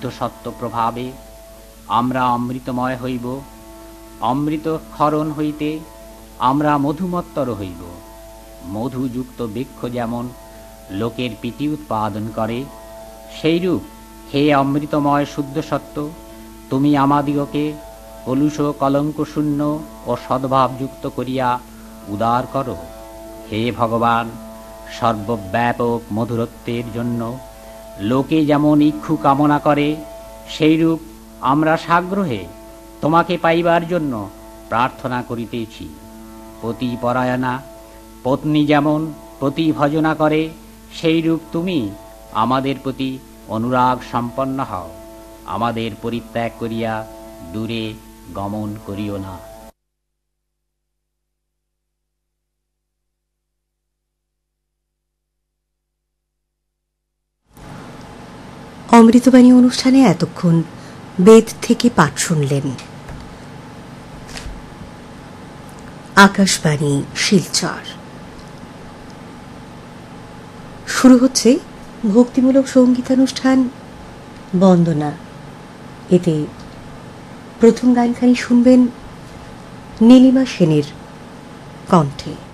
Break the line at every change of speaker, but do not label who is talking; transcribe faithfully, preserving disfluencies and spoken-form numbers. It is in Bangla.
সত্য প্রভাবে আমরা অমৃতময় হইব। অমৃত ক্ষরণ হইতে আমরা মধুমত্তর হইব। মধুযুক্ত বৃক্ষ যেমন লোকের প্রীতি উৎপাদন করে, সেইরূপ হে অমৃতময় শুদ্ধ সত্য, তুমি আমাদিগকে কলুষ কলঙ্ক শূন্য ও সদ্ভাবযুক্ত করিয়া উদার করো। হে ভগবান, সর্বব্যাপক মধুরত্বের জন্য লোকে যেমন ইক্ষু কামনা করে, সেইরূপ আমরা সাগ্রহে তোমাকে পাইবার জন্য প্রার্থনা করিতেছি। পতিপরায়ণা পত্নী যেমন পতি ভজনা করে, সেইরূপ তুমি আমাদের প্রতি অনুরাগ সম্পন্ন হও। আমাদের পরিত্যাগ করিয়া দূরে গমন করিও না।
অমৃতবাণী অনুষ্ঠানে এতক্ষণ বেদ থেকে পাঠ শুনলেন। আকাশবাণী শিলচর। শুরু হচ্ছে ভক্তিমূলক সঙ্গীতানুষ্ঠান বন্দনা। এতে প্রথম গানখানি শুনবেন নীলিমা সেনের কণ্ঠে।